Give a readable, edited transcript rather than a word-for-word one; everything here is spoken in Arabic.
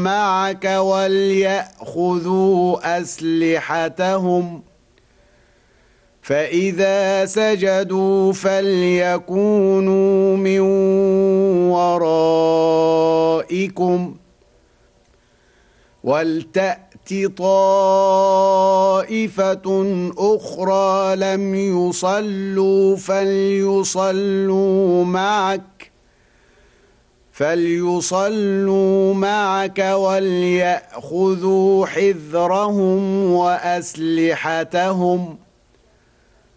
معك وليأخذوا أسلحتهم فإذا سجدوا فليكونوا من ورائكم ولتأت طائفة أخرى لم يصلوا فليصلوا معك وليأخذوا حذرهم وأسلحتهم